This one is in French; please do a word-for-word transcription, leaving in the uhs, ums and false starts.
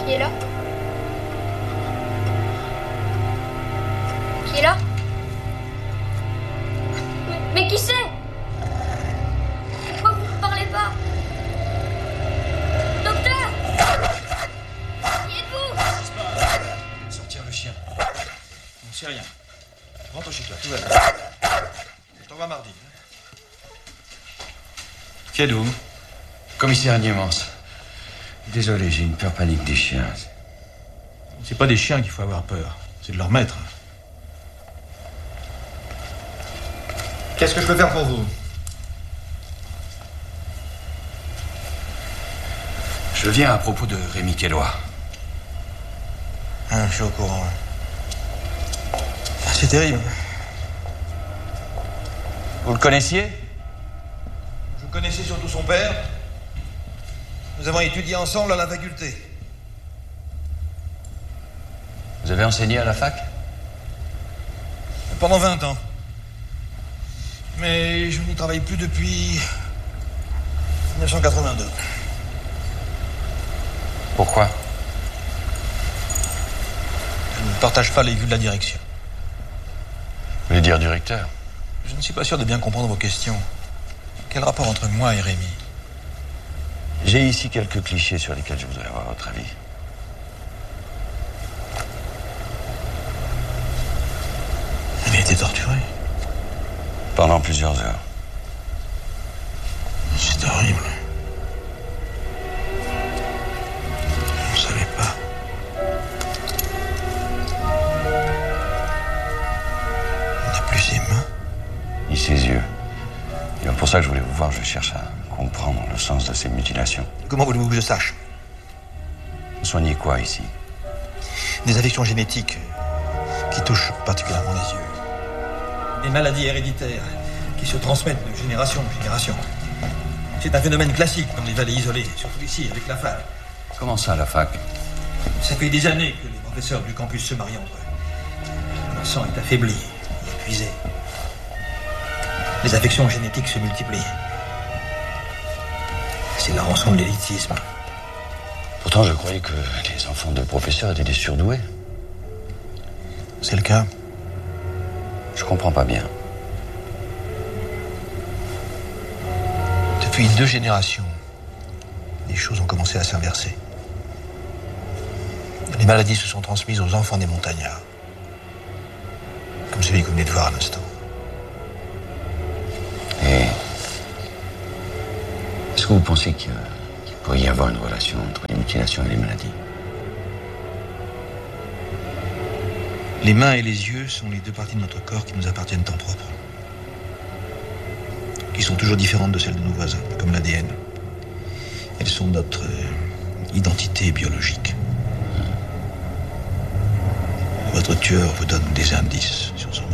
Qui est là? Qui est là? Mais, mais qui c'est? Pourquoi vous ne parlez pas? Docteur! Qui êtes-vous? Sortir le chien. On sait rien. Rentre chez toi, tout va bien. Je t'envoie mardi. Qui êtes-vous? Commissaire Niemans. Désolé, j'ai une peur panique des chiens. C'est pas des chiens qu'il faut avoir peur. C'est de leur maître. Qu'est-ce que je peux faire pour vous? Je viens à propos de Rémi Quelois. Ah, je suis au courant. Ouais. Ah, c'est terrible. Vous le connaissiez? Je connaissais surtout son père. Nous avons étudié ensemble à la faculté. Vous avez enseigné à la fac? Pendant vingt ans. Mais je n'y travaille plus depuis dix-neuf cent quatre-vingt-deux. Pourquoi? Je ne partage pas les vues de la direction. Vous voulez dire du recteur? Je ne suis pas sûr de bien comprendre vos questions. Quel rapport entre moi et Rémi? J'ai ici quelques clichés sur lesquels je voudrais avoir votre avis. Il a été torturé. Pendant plusieurs heures. C'est horrible. On ne savait pas. On n'a plus ses mains. Ni ses yeux. C'est pour ça que je voulais vous voir, je cherche à comprendre le sens de ces mutilations. Comment voulez-vous que je sache? Vous soignez quoi ici? Des affections génétiques qui touchent particulièrement les yeux. Des maladies héréditaires qui se transmettent de génération en génération. C'est un phénomène classique dans les vallées isolées, surtout ici, avec la fac. Comment ça, la fac? Ça fait des années que les professeurs du campus se marient entre eux. Leur sang est affaibli, épuisé. Les affections génétiques se multiplient. C'est la rançon de l'élitisme. Pourtant, je croyais que les enfants de professeurs étaient des surdoués. C'est le cas. Je comprends pas bien. Depuis deux générations, les choses ont commencé à s'inverser. Les maladies se sont transmises aux enfants des montagnards. Comme celui que vous venez de voir à l'instant. Et est-ce que vous pensez qu'il qu'il pourrait y avoir une relation entre les mutilations et les maladies? Les mains et les yeux sont les deux parties de notre corps qui nous appartiennent en propre. Qui sont toujours différentes de celles de nos voisins, comme l'A D N. Elles sont notre euh, identité biologique. Votre tueur vous donne des indices sur son